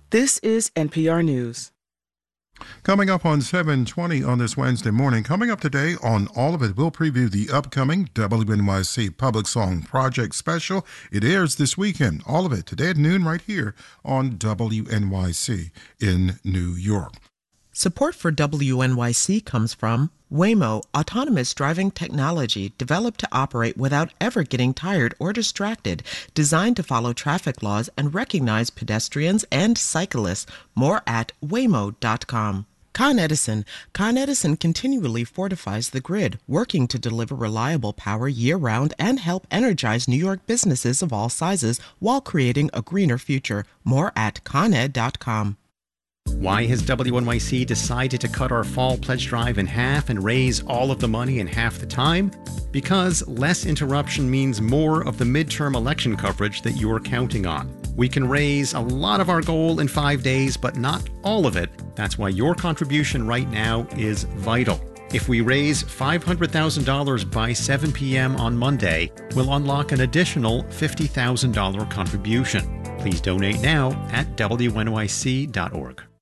This is NPR News. Coming up on 7:20 on this Wednesday morning. Coming up today on All of It, we'll preview the upcoming WNYC Public Song Project Special. It airs this weekend. All of it today at noon right here on WNYC in New York. Support for WNYC comes from Waymo, autonomous driving technology developed to operate without ever getting tired or distracted, designed to follow traffic laws and recognize pedestrians and cyclists. More at waymo.com. Con Edison. Con Edison continually fortifies the grid, working to deliver reliable power year-round and help energize New York businesses of all sizes while creating a greener future. More at coned.com. Why has WNYC decided to cut our fall pledge drive in half and raise all of the money in half the time? Because less interruption means more of the midterm election coverage that you're counting on. We can raise a lot of our goal in 5 days, but not all of it. That's why your contribution right now is vital. If we raise $500,000 by 7 p.m. on Monday, we'll unlock an additional $50,000 contribution. Please donate now at WNYC.org.